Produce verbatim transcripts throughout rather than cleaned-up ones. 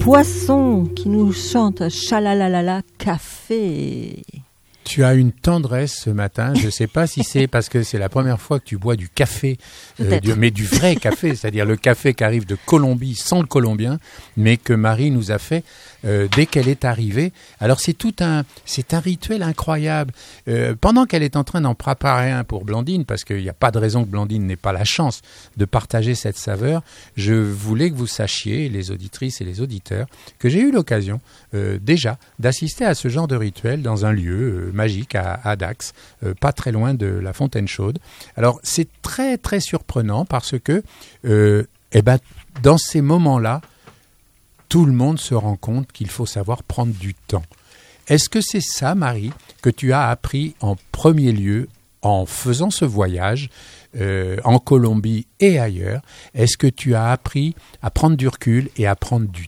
poisson qui nous chante chalalalala café. Tu as une tendresse ce matin. Je ne sais pas si c'est parce que c'est la première fois que tu bois du café, euh, du, mais du vrai café, c'est-à-dire le café qui arrive de Colombie sans le colombien, mais que Marie nous a fait euh, dès qu'elle est arrivée. Alors c'est tout un, c'est un rituel incroyable. Euh, pendant qu'elle est en train d'en préparer un pour Blandine, parce qu'il n'y a pas de raison que Blandine n'ait pas la chance de partager cette saveur, je voulais que vous sachiez, les auditrices et les auditeurs, que j'ai eu l'occasion euh, déjà d'assister à ce genre de rituel dans un lieu euh, magique à, à Dax, euh, pas très loin de la Fontaine Chaude. Alors c'est très très surprenant parce que euh, eh ben, dans ces moments-là, tout le monde se rend compte qu'il faut savoir prendre du temps. Est-ce que c'est ça, Marie, que tu as appris en premier lieu en faisant ce voyage euh, en Colombie et ailleurs? Est-ce que tu as appris à prendre du recul et à prendre du temps?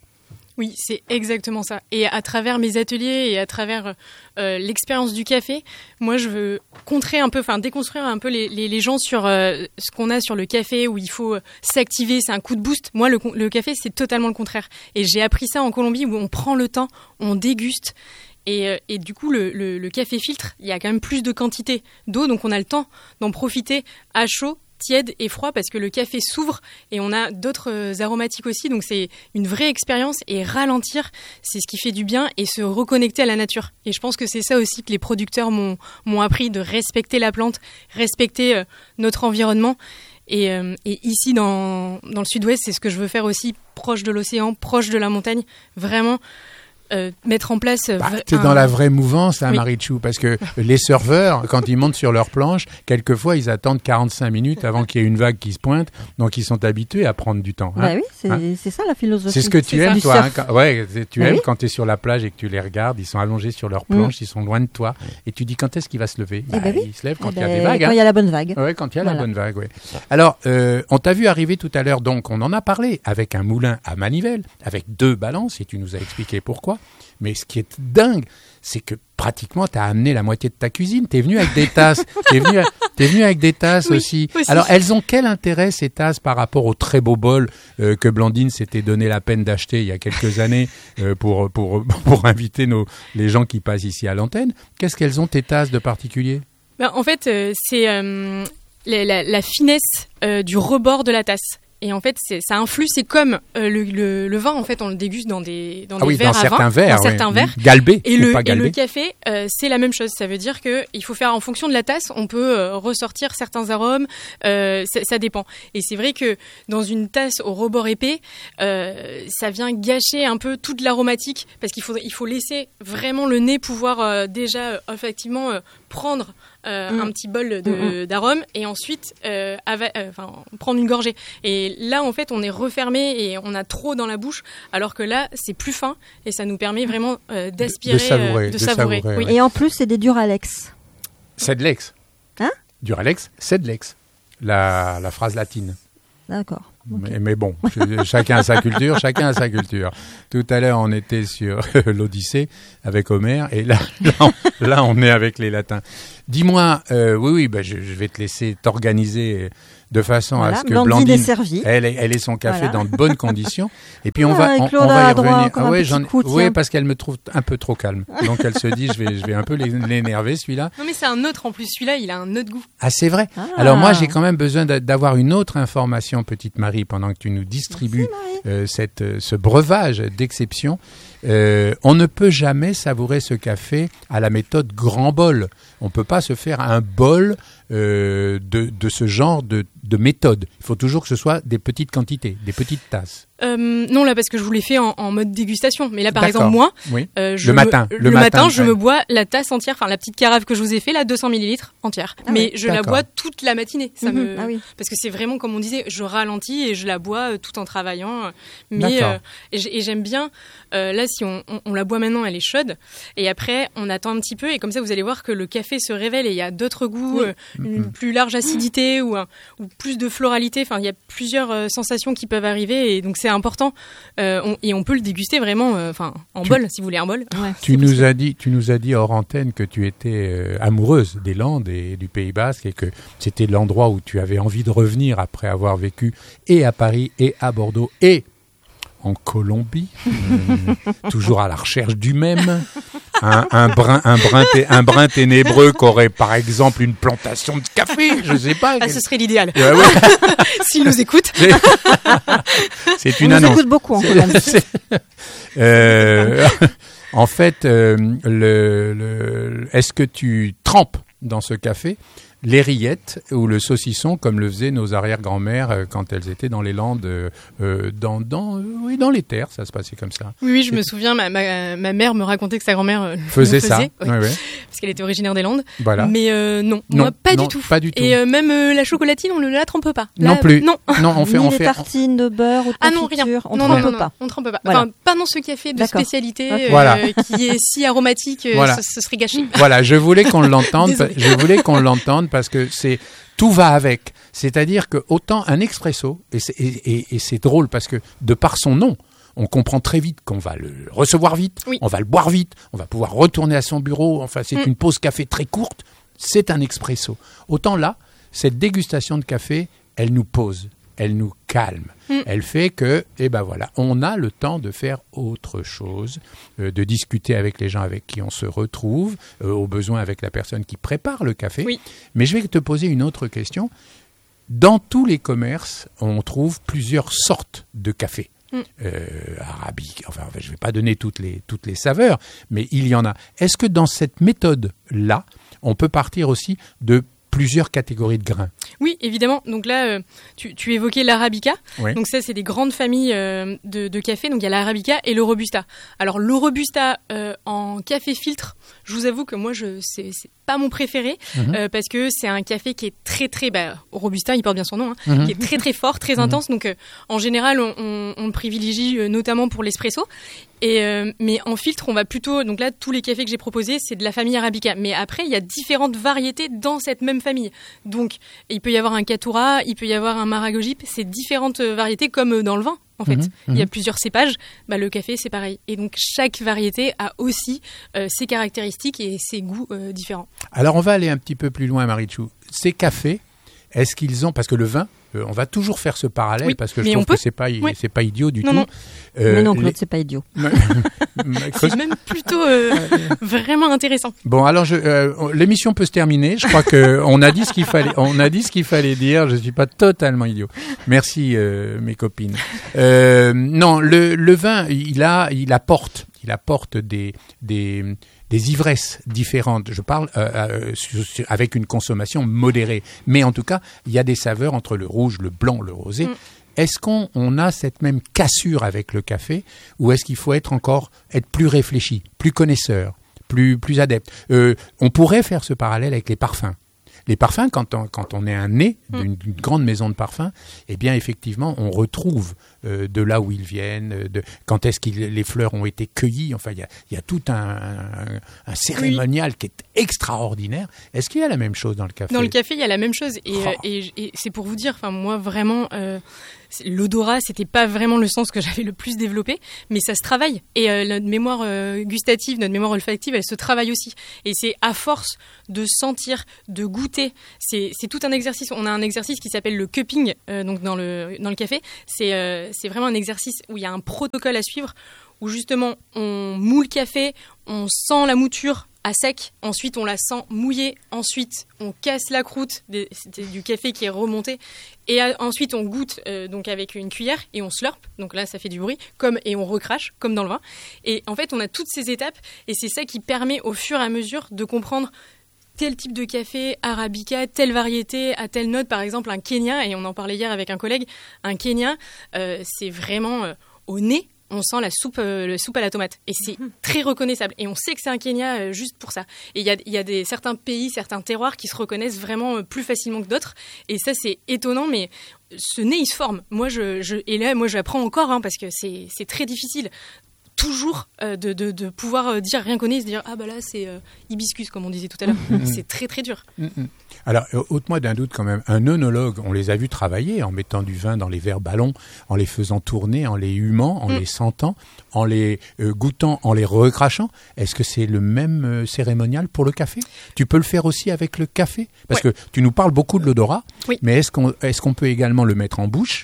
Oui, c'est exactement ça. Et à travers mes ateliers et à travers euh, l'expérience du café, moi je veux contrer un peu, enfin déconstruire un peu les, les, les gens sur euh, ce qu'on a sur le café où il faut s'activer, c'est un coup de boost. Moi le, le café c'est totalement le contraire. Et j'ai appris ça en Colombie où on prend le temps, on déguste. Et, et du coup, le, le, le café filtre, il y a quand même plus de quantité d'eau, donc on a le temps d'en profiter à chaud, tiède et froid, parce que le café s'ouvre et on a d'autres aromatiques aussi, donc c'est une vraie expérience. Et ralentir, c'est ce qui fait du bien, et se reconnecter à la nature. Et je pense que c'est ça aussi que les producteurs m'ont, m'ont appris, de respecter la plante, respecter euh, notre environnement. Et, euh, et ici, dans, dans le sud-ouest, c'est ce que je veux faire aussi, proche de l'océan, proche de la montagne, vraiment... Euh, mettre en place... Bah, tu es un... dans la vraie mouvance, hein, oui. Marie-Chou, parce que les surfeurs, quand ils montent sur leur planche, quelquefois, ils attendent quarante-cinq minutes avant qu'il y ait une vague qui se pointe, donc ils sont habitués à prendre du temps. Hein. Bah oui, c'est, hein c'est ça la philosophie. C'est ce que tu c'est aimes, ça. toi. Hein, quand, ouais, tu bah aimes oui. quand tu es sur la plage et que tu les regardes, ils sont allongés sur leur planche, mmh. ils sont loin de toi, et tu dis quand est-ce qu'il va se lever? bah, bah oui. Il se lève quand il eh y a des vagues. Quand il hein. y a la bonne vague. Ouais, quand il y a voilà. la bonne vague, oui. Alors, euh, on t'a vu arriver tout à l'heure, donc on en a parlé, avec un moulin à manivelle, avec deux balances, et tu nous as expliqué pourquoi. Mais ce qui est dingue, c'est que pratiquement, tu as amené la moitié de ta cuisine. Tu es venu avec des tasses. Tu es venu, t'es venu avec des tasses oui, aussi. aussi. Alors, elles ont quel intérêt, ces tasses, par rapport au très beau bol euh, que Blandine s'était donné la peine d'acheter il y a quelques années euh, pour, pour, pour inviter nos, les gens qui passent ici à l'antenne? Qu'est-ce qu'elles ont, tes tasses de particulier? Ben, en fait, euh, c'est euh, la, la, la finesse euh, du rebord de la tasse. Et en fait, c'est, ça influe, c'est comme euh, le, le, le vin, en fait, on le déguste dans des, dans ah des oui, verres dans à certains vin, verres, dans oui. certains verres. Galbé et ou le, pas et galbé. le café, euh, c'est la même chose. Ça veut dire que il faut faire en fonction de la tasse, on peut euh, ressortir certains arômes, euh, ça, ça dépend. Et c'est vrai que dans une tasse au rebord épais, euh, ça vient gâcher un peu toute l'aromatique, parce qu'il faut, il faut laisser vraiment le nez pouvoir euh, déjà euh, effectivement euh, prendre Euh, mmh. un petit bol de, mmh. d'arôme et ensuite euh, ava- euh, prendre une gorgée. Et là, en fait, on est refermé et on a trop dans la bouche, alors que là, c'est plus fin et ça nous permet vraiment euh, d'aspirer, de, de savourer. Euh, de de savourer. savourer oui. ouais. Et en plus, c'est des Duralex. C'est de l'ex. Hein Duralex, c'est de l'ex. La, la phrase latine. D'accord. Okay. Mais, mais bon, chacun a sa culture, chacun a sa culture. Tout à l'heure, on était sur l'Odyssée avec Homère, et là, là, on, là, on est avec les latins. Dis-moi, euh, oui, oui, bah, je, je vais te laisser t'organiser de façon voilà, à ce que Blandine, Blandine elle, elle ait son café voilà. dans de bonnes conditions. Et puis on va, ah, on, on va y revenir. Ah ouais, j'en, coup, oui, parce qu'elle me trouve un peu trop calme. Donc elle se dit, je vais, je vais un peu l'énerver celui-là. Non mais c'est un autre en plus. Celui-là, il a un autre goût. Ah c'est vrai. Ah. Alors moi, j'ai quand même besoin d'avoir une autre information, petite Marie, pendant que tu nous distribues Merci, euh, cette, euh, ce breuvage d'exception. Euh, on ne peut jamais savourer ce café à la méthode grand bol. On ne peut pas se faire un bol euh, de, de ce genre de, de méthode. Il faut toujours que ce soit des petites quantités, des petites tasses. Euh, non, là, parce que je vous l'ai fait en, en mode dégustation. Mais là, par D'accord. exemple, moi, oui. euh, je le matin, me, le, le matin, matin je ouais. me bois la tasse entière, enfin la petite carafe que je vous ai fait, là, deux cents millilitres entière. Ah mais ouais. je D'accord. la bois toute la matinée. Ça mm-hmm. me, ah oui. Parce que c'est vraiment, comme on disait, je ralentis et je la bois euh, tout en travaillant. Mais euh, et, et j'aime bien. Euh, là, si on, on, on la boit maintenant, elle est chaude. Et après, on attend un petit peu et comme ça, vous allez voir que le café se révèle et il y a d'autres goûts, oui. euh, une mm-hmm. plus large acidité ou, un, ou plus de floralité. Enfin, il y a plusieurs euh, sensations qui peuvent arriver et donc c'est important. Euh, on, et on peut le déguster vraiment enfin euh, en tu, bol, si vous voulez un bol. Ouais, tu, nous as dit, tu nous as dit hors antenne que tu étais euh, amoureuse des Landes et du Pays Basque et que c'était l'endroit où tu avais envie de revenir après avoir vécu et à Paris et à Bordeaux et en Colombie, euh, toujours à la recherche du même. Un, un, brin, un, brin té, un brin ténébreux qui aurait par exemple une plantation de café, je ne sais pas. Ah, ce serait l'idéal. Ouais, ouais. S'il nous écoute. C'est une On annonce. nous écoute beaucoup en Colombie. euh, en fait, euh, le, le, est-ce que tu trempes dans ce café les rillettes ou le saucisson comme le faisaient nos arrière-grand-mères euh, quand elles étaient dans les Landes, euh, dans, dans, euh, oui, dans les terres, ça se passait comme ça. Oui, oui je me souviens, ma, ma, ma mère me racontait que sa grand-mère euh, faisait, le faisait ça, ouais, oui, oui. parce qu'elle était originaire des Landes. Voilà. Mais euh, non, non, moi pas, non du tout. pas du tout. Et euh, même euh, la chocolatine, on ne la trempe pas. Non Là, plus. Non. Non, on fait, Ni on les fait. tartines de beurre ou de Ah non, rien. confiture, on non, trempe non, non, pas. on trempe pas. Voilà. Enfin, pas dans ce café de D'accord. spécialité Okay. euh, Voilà. qui est si aromatique, euh, Voilà. ce, ce serait gâché. Voilà, je voulais qu'on l'entende. Désolée. Je voulais qu'on l'entende parce que c'est tout va avec. C'est-à-dire que autant un expresso, et c'est, et, et, et c'est drôle parce que de par son nom, on comprend très vite qu'on va le recevoir vite, oui. on va le boire vite, on va pouvoir retourner à son bureau. Enfin, c'est mm. une pause café très courte. C'est un expresso. Autant là, cette dégustation de café, elle nous pose, elle nous calme. Mm. Elle fait que, eh ben voilà, on a le temps de faire autre chose, euh, de discuter avec les gens avec qui on se retrouve, euh, au besoin avec la personne qui prépare le café. Oui. Mais je vais te poser une autre question. Dans tous les commerces, on trouve plusieurs sortes de café. Mm. Euh, arabique, enfin je ne vais pas donner toutes les, toutes les saveurs, mais il y en a. Est-ce que dans cette méthode-là, on peut partir aussi de plusieurs catégories de grains? Oui, évidemment. Donc là, euh, tu, tu évoquais l'arabica. Oui. Donc ça, c'est des grandes familles euh, de, de café. Donc il y a l'arabica et le robusta. Alors le robusta euh, en café filtre, je vous avoue que moi, je c'est, c'est pas mon préféré mm-hmm. euh, parce que c'est un café qui est très très bah, robusta, il porte bien son nom, hein, mm-hmm. qui est très très fort, très mm-hmm. intense. Donc euh, en général, on, on, on privilégie euh, notamment pour l'espresso. Et euh, mais en filtre, on va plutôt. Donc là, tous les cafés que j'ai proposés, c'est de la famille arabica. Mais après, il y a différentes variétés dans cette même famille. Donc, il peut y avoir un Caturra, il peut y avoir un Maragojip. C'est différentes variétés, comme dans le vin. En fait, mmh, il y a mmh. plusieurs cépages. Bah, le café, c'est pareil. Et donc, chaque variété a aussi euh, ses caractéristiques et ses goûts euh, différents. Alors, on va aller un petit peu plus loin, Marichou. Ces cafés, est-ce qu'ils ont... Parce que le vin, euh, on va toujours faire ce parallèle, oui, parce que je trouve que c'est pas, oui. c'est pas idiot du non, tout. Non. Euh, mais non, Claude, les... c'est pas idiot. C'est même plutôt euh, vraiment intéressant. Bon, alors je, euh, l'émission peut se terminer. Je crois que on a dit ce qu'il fallait. On a dit ce qu'il fallait dire. Je suis pas totalement idiot. Merci, euh, mes copines. Euh, non, le, le vin, il a, il apporte, il apporte des, des, des ivresses différentes. Je parle euh, euh, sur, sur, avec une consommation modérée. Mais en tout cas, il y a des saveurs entre le rouge, le blanc, le rosé. Mm. Est-ce qu'on on a cette même cassure avec le café ou est-ce qu'il faut être encore être plus réfléchi, plus connaisseur, plus, plus adepte? euh, On pourrait faire ce parallèle avec les parfums. Les parfums, quand on, quand on est un nez d'une, d'une grande maison de parfums, eh bien, effectivement, on retrouve euh, de là où ils viennent, de, quand est-ce que les fleurs ont été cueillies. Enfin, il y a, y a tout un, un, un cérémonial oui. qui est extraordinaire. Est-ce qu'il y a la même chose dans le café? Dans le café, il y a la même chose. Et, oh. euh, et, et c'est pour vous dire, enfin, moi, vraiment... Euh, l'odorat, c'était pas vraiment le sens que j'avais le plus développé, mais ça se travaille. Et euh, notre mémoire euh, gustative, notre mémoire olfactive, elle se travaille aussi. Et c'est à force de sentir, de goûter. C'est, c'est tout un exercice. On a un exercice qui s'appelle le cupping, euh, donc dans le dans le café. C'est euh, c'est vraiment un exercice où il y a un protocole à suivre, où justement on moule le café, on sent la mouture à sec, ensuite on la sent mouillée, ensuite on casse la croûte des, du café qui est remonté et à, ensuite on goûte euh, donc avec une cuillère et on slurpe, donc là ça fait du bruit comme, et on recrache comme dans le vin et en fait on a toutes ces étapes et c'est ça qui permet au fur et à mesure de comprendre tel type de café, arabica, telle variété, à telle note, par exemple un Kenya, et on en parlait hier avec un collègue, un Kenya euh, c'est vraiment euh, au nez on sent la soupe, euh, la soupe à la tomate. Et c'est mmh. très reconnaissable. Et on sait que c'est un Kenya euh, juste pour ça. Et il y a, y a des, certains pays, certains terroirs qui se reconnaissent vraiment euh, plus facilement que d'autres. Et ça, c'est étonnant, mais ce nez, il se forme. Moi, je, je, et là, moi, j'apprends encore, hein, parce que c'est, c'est très difficile. Toujours euh, de, de, de pouvoir euh, dire rien qu'on est, se dire ah bah là c'est euh, hibiscus comme on disait tout à l'heure. Mmh. C'est très très dur. Mmh. Alors ôte-moi d'un doute quand même. Un œnologue, on les a vus travailler en mettant du vin dans les verres ballons, en les faisant tourner, en les humant, en mmh. les sentant, en les euh, goûtant, en les recrachant. Est-ce que c'est le même euh, cérémonial pour le café? Tu peux le faire aussi avec le café? Parce ouais. que tu nous parles beaucoup de l'odorat, oui. mais est-ce qu'on est-ce qu'on peut également le mettre en bouche?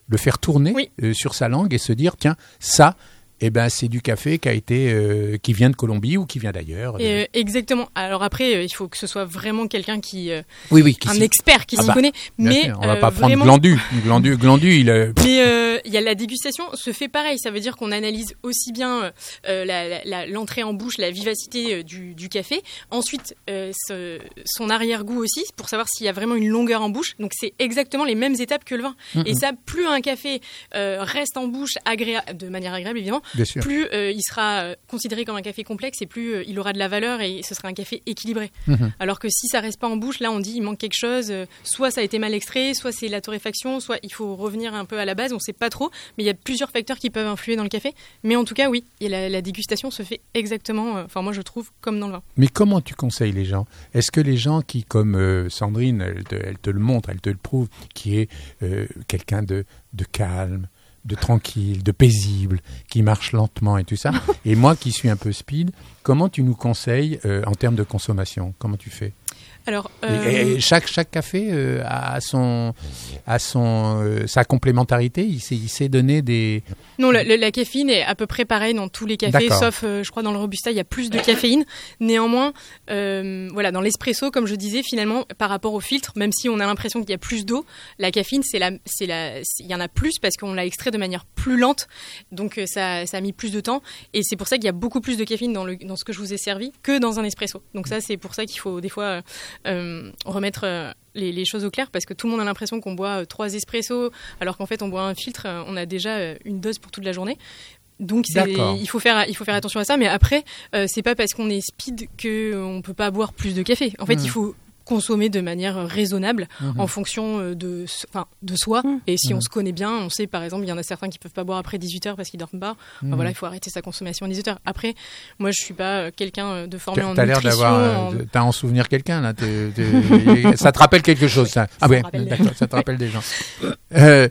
le faire tourner oui. euh, sur sa langue et se dire, tiens, ça, eh ben, c'est du café qui a été, euh, qui vient de Colombie ou qui vient d'ailleurs. Et, euh, exactement. Alors après, euh, il faut que ce soit vraiment quelqu'un qui, euh, oui, oui, qui un s'y... expert qui ah s'y bah, connaît. Mais sûr, on va euh, pas prendre vraiment... Glandu. Glandu, Glandu, il. Euh... Mais euh, il y a la dégustation se fait pareil. Ça veut dire qu'on analyse aussi bien euh, la, la, la, l'entrée en bouche, la vivacité euh, du, du café. Ensuite, euh, ce, son arrière-goût aussi, pour savoir s'il y a vraiment une longueur en bouche. Donc c'est exactement les mêmes étapes que le vin. Mm-hmm. Et ça, plus un café euh, reste en bouche agréable, de manière agréable évidemment, plus euh, il sera considéré comme un café complexe et plus euh, il aura de la valeur et ce sera un café équilibré. Mmh. Alors que si ça reste pas en bouche, là on dit il manque quelque chose, euh, soit ça a été mal extrait, soit c'est la torréfaction, soit il faut revenir un peu à la base, on sait pas trop, mais il y a plusieurs facteurs qui peuvent influer dans le café. Mais en tout cas oui, et la, la dégustation se fait exactement, enfin euh, moi je trouve, comme dans le vin. Mais comment tu conseilles les gens ? Est-ce que les gens qui, comme euh, Sandrine, elle te, elle te le montre, elle te le prouve, qui est euh, quelqu'un de, de calme, de tranquille, de paisible, qui marche lentement et tout ça. Et moi qui suis un peu speed, comment tu nous conseilles euh, en termes de consommation ? Comment tu fais ? Alors, euh... et, et chaque, chaque café euh, a, son, a son, euh, sa complémentarité, il sait, il sait donner des... Non, la, la caféine est à peu près pareille dans tous les cafés, D'accord. sauf, euh, je crois, dans le Robusta, il y a plus de caféine. Néanmoins, euh, voilà, dans l'espresso, comme je disais, finalement, par rapport au filtre, même si on a l'impression qu'il y a plus d'eau, la caféine, c'est la, c'est la, il y en a plus parce qu'on l'a extrait de manière plus lente, donc euh, ça, ça a mis plus de temps. Et c'est pour ça qu'il y a beaucoup plus de caféine dans, le, dans ce que je vous ai servi que dans un espresso. Donc ça, c'est pour ça qu'il faut des fois euh, euh, remettre... Euh, Les, les choses au clair parce que tout le monde a l'impression qu'on boit euh, trois espressos alors qu'en fait on boit un filtre, euh, on a déjà euh, une dose pour toute la journée. Donc c'est, il faut faire il faut faire attention à ça, mais après euh, c'est pas parce qu'on est speed que euh, on peut pas boire plus de café. En fait, mmh. il faut consommer de manière raisonnable mmh. en fonction de, enfin, de soi. Mmh. Et si mmh. on se connaît bien, on sait par exemple, il y en a certains qui peuvent pas boire après dix-huit heures parce qu'ils dorment pas. Mmh. Enfin, voilà, il faut arrêter sa consommation à dix-huit heures. Après, moi je suis pas quelqu'un de formé t'as, en t'as nutrition. T'as l'air d'avoir, en... t'as en souvenir quelqu'un là. T'es, t'es... ça te rappelle quelque chose ça. Ah ouais, d'accord, ça te rappelle des gens. Euh,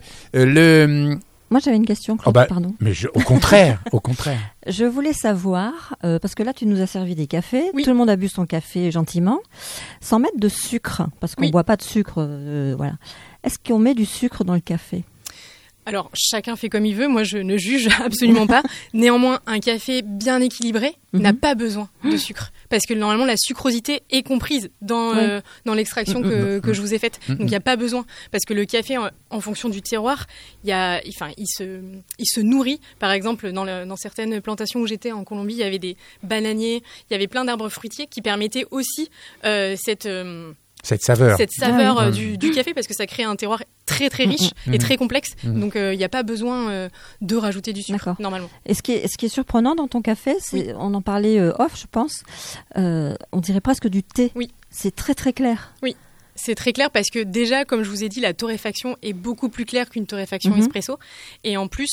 le Moi, j'avais une question, Claude, oh bah, pardon. Mais je, au contraire, au contraire. Je voulais savoir, euh, parce que là, tu nous as servi des cafés. Oui. Tout le monde a bu son café gentiment, sans mettre de sucre, parce qu'on ne oui. boit pas de sucre. Euh, voilà. Est-ce qu'on met du sucre dans le café ? Alors, chacun fait comme il veut. Moi, je ne juge absolument pas. Néanmoins, un café bien équilibré mm-hmm. n'a pas besoin de sucre. Parce que normalement, la sucrosité est comprise dans, oui. euh, dans l'extraction que, que je vous ai faite. Donc, il n'y a pas besoin. Parce que le café, en, en fonction du terroir, y a, enfin, il, se, il se nourrit. Par exemple, dans, le, dans certaines plantations où j'étais en Colombie, il y avait des bananiers, il y avait plein d'arbres fruitiers qui permettaient aussi euh, cette... Euh, Cette saveur. Cette saveur ah oui. du, du café, parce que ça crée un terroir très très riche mmh, mmh. et très complexe. Mmh. Donc il euh, n'y a pas besoin euh, de rajouter du sucre, D'accord. normalement. Et ce qui est, ce qui est surprenant dans ton café, c'est, oui. on en parlait euh, off, je pense, euh, on dirait presque du thé. Oui. C'est très très clair. Oui. C'est très clair parce que déjà, comme je vous ai dit, la torréfaction est beaucoup plus claire qu'une torréfaction mmh. espresso. Et en plus,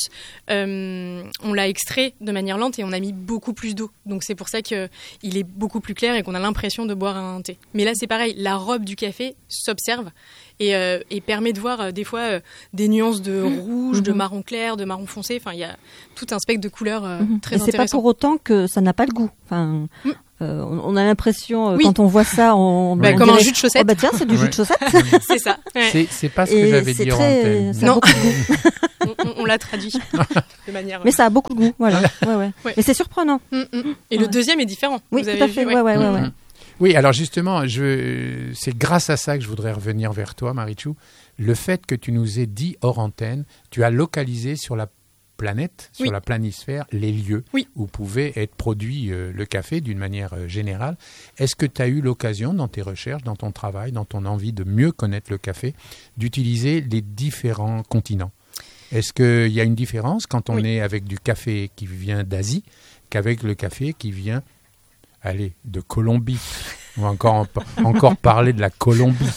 euh, on l'a extrait de manière lente et on a mis beaucoup plus d'eau. Donc c'est pour ça qu'il est beaucoup plus clair et qu'on a l'impression de boire un thé. Mais là, c'est pareil, la robe du café s'observe et, euh, et permet de voir euh, des fois euh, des nuances de rouge, mmh. de marron clair, de marron foncé. Enfin, il y a tout un spectre de couleurs euh, mmh. très et intéressant. Et c'est pas pour autant que ça n'a pas le goût. Enfin... Mmh. Euh, on a l'impression, euh, oui. quand on voit ça, on, bah, on comme dirait, un jus de chaussette. Oh bah tiens, c'est du jus de chaussette. C'est ça. Ouais. C'est, c'est pas ce que Et j'avais dit en antenne. Ça a beaucoup de goût. on, on, on l'a traduit de manière. Mais ça a beaucoup de goût, voilà. Ouais, ouais. Ouais. Mais c'est surprenant. Mm, mm. Et ouais. le deuxième est différent. Oui, vous tout avez à fait. Vu, ouais, ouais, ouais, ouais. Mm. Oui, alors justement, je, c'est grâce à ça que je voudrais revenir vers toi, Marichou. Le fait que tu nous aies dit hors antenne, tu as localisé sur la planète, sur oui. la planisphère, les lieux oui. où pouvait être produit euh, le café d'une manière euh, générale. Est-ce que tu as eu l'occasion, dans tes recherches, dans ton travail, dans ton envie de mieux connaître le café, d'utiliser les différents continents ? Est-ce qu'il y a une différence quand on oui. est avec du café qui vient d'Asie qu'avec le café qui vient, allez, de Colombie ? On va encore, encore parler de la Colombie.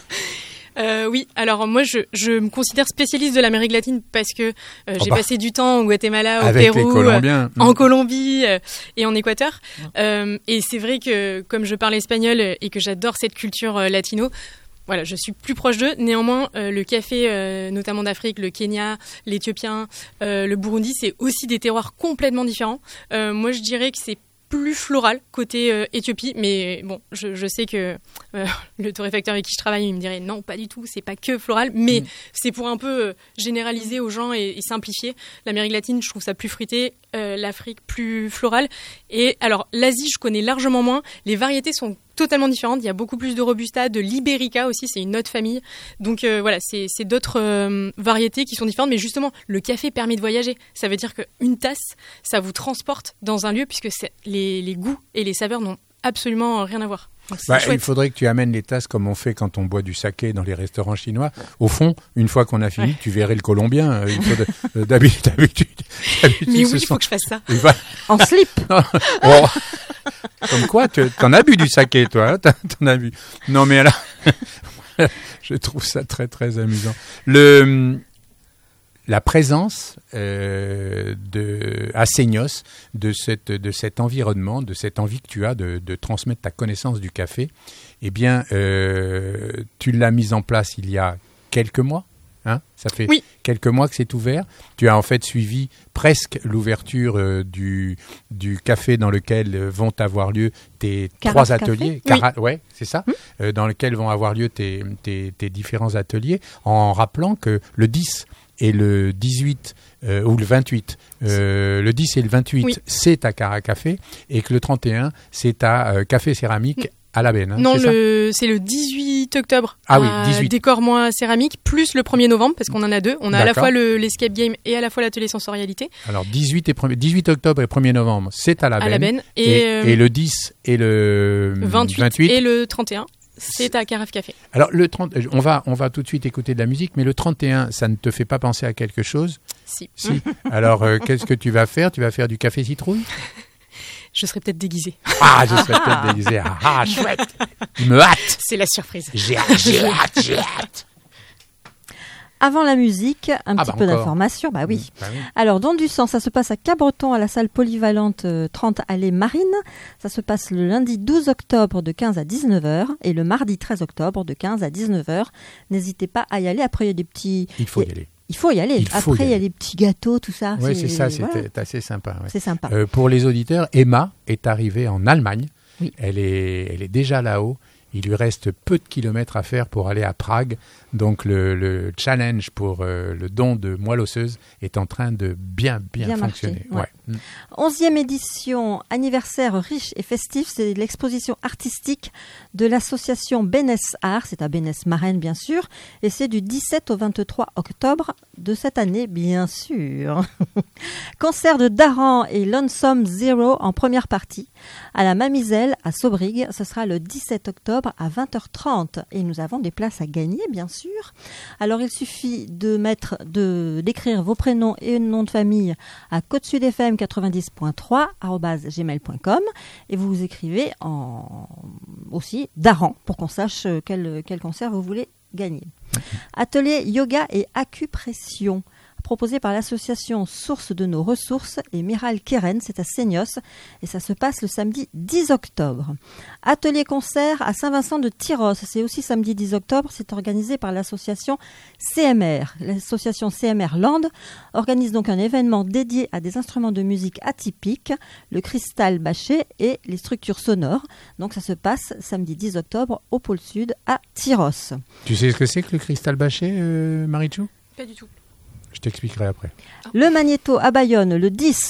Euh, oui, alors moi je, je me considère spécialiste de l'Amérique latine parce que euh, oh j'ai bah. passé du temps au Guatemala, au Avec Pérou, euh, en Colombie euh, et en Équateur. Euh, et c'est vrai que comme je parle espagnol et que j'adore cette culture euh, latino, voilà, je suis plus proche d'eux. Néanmoins, euh, le café, euh, notamment d'Afrique, le Kenya, l'Éthiopien, euh, le Burundi, c'est aussi des terroirs complètement différents. Euh, moi, je dirais que c'est plus floral côté euh, Éthiopie, mais bon, je, je sais que euh, le torréfacteur avec qui je travaille, il me dirait non, pas du tout, c'est pas que floral, mais mmh. c'est pour un peu euh, généraliser aux gens et, et simplifier. L'Amérique latine, je trouve ça plus fruité, euh, l'Afrique plus florale. Et alors, l'Asie, je connais largement moins. Les variétés sont totalement différentes. Il y a beaucoup plus de Robusta, de Liberica aussi, c'est une autre famille. Donc euh, voilà, c'est, c'est d'autres euh, variétés qui sont différentes. Mais justement, le café permet de voyager. Ça veut dire qu'une tasse, ça vous transporte dans un lieu puisque c'est, les, les goûts et les saveurs n'ont absolument rien à voir. Bah, il faudrait que tu amènes les tasses comme on fait quand on boit du saké dans les restaurants chinois. Au fond, une fois qu'on a fini, ouais. tu verrais le colombien. Il faut de, d'habitude, d'habitude, d'habitude. Mais oui, il faut que je fasse ça. Va... En slip. Oh. Comme quoi, tu en as bu du saké, toi. Hein, t'en as bu. Non, mais alors, je trouve ça très, très amusant. Le... La présence euh, de, à Seignos de, cette, de cet environnement, de cette envie que tu as de, de transmettre ta connaissance du café, eh bien, euh, tu l'as mise en place il y a quelques mois. Hein, ça fait oui. quelques mois que c'est ouvert. Tu as en fait suivi presque l'ouverture euh, du, du café dans lequel euh, vont avoir lieu tes Carafe trois ateliers. Café. Cara- oui. Ouais, c'est ça. Mmh. Euh, dans lequel vont avoir lieu tes, tes, tes différents ateliers. En rappelant que le dix et le dix-huit euh, ou le vingt-huit, euh, le dix et le vingt-huit, oui. c'est à Carafe Café et que le trente et un, c'est à euh, Café Céramique. Mmh. À la Benne, hein, non, c'est, le, c'est le dix-huit octobre. Ah oui, dix-huit. Décore-moi céramique, plus le premier novembre, parce qu'on en a deux. On a D'accord. à la fois le, l'escape game et à la fois l'atelier sensorialité. Alors, dix-huit, et premier, dix-huit octobre et premier novembre, c'est à la Benne. À la Benne. Et, et, euh, et le dix et le vingt-huit, vingt-huit et le trente et un. C'est à Carafe Café. Alors, le trente, on va, on va tout de suite écouter de la musique, mais le trente et un, ça ne te fait pas penser à quelque chose ? Si. Si. Alors, euh, qu'est-ce que tu vas faire ? Tu vas faire du café citrouille ? Je serais peut-être déguisée. Ah, je serais peut-être déguisée. Ah, ah, chouette. Il me hâte. C'est la surprise. J'ai hâte, j'ai hâte, j'ai hâte. Avant la musique, un ah petit bah peu encore. d'informations. Bah oui. Bah oui. Alors, Don du Sang, ça se passe à Cabreton, à la salle polyvalente euh, trente allée Marine. Ça se passe le lundi douze octobre de quinze à dix-neuf heures et le mardi treize octobre de quinze à dix-neuf heures. N'hésitez pas à y aller. Après, il y a des petits... Il faut y aller. Il faut y aller. Il faut Après, y il y a les petits gâteaux, tout ça. Oui, c'est, c'est ça, c'est voilà. assez sympa. Ouais. C'est sympa. Euh, pour les auditeurs, Emma est arrivée en Allemagne. Oui. Elle est, elle est déjà là-haut. Il lui reste peu de kilomètres à faire pour aller à Prague. Donc, le, le challenge pour euh, le don de moelle osseuse est en train de bien, bien, bien fonctionner. Ouais. Ouais. onzième édition, anniversaire riche et festif, c'est l'exposition artistique de l'association Bénès Art. C'est à Bénès-Marraine, bien sûr. Et c'est du dix-sept au vingt-trois octobre de cette année, bien sûr. Concert de Daran et Lonesome Zero en première partie. À la Mamiselle, à Saubrigue, ce sera le dix-sept octobre à vingt heures trente. Et nous avons des places à gagner, bien sûr. Alors, il suffit de mettre, de, d'écrire vos prénoms et nom de famille à côte sud f m quatre-vingt-dix point trois arobase gmail point com et vous, vous écrivez en, aussi Daran pour qu'on sache quel, quel concert vous voulez gagner. Atelier yoga et acupression proposé par l'association Source de nos ressources et Miral Keren, c'est à Seignos et ça se passe le samedi dix octobre. Atelier concert à Saint-Vincent de Tyros, c'est aussi samedi dix octobre, c'est organisé par l'association C M R. L'association C M R Land organise donc un événement dédié à des instruments de musique atypiques, le cristal bâché et les structures sonores. Donc ça se passe samedi dix octobre au pôle sud à Tyros. Tu sais ce que c'est que le cristal bâché, euh, Marichou ? Pas du tout. Je t'expliquerai après. Le Magnéto à Bayonne le dix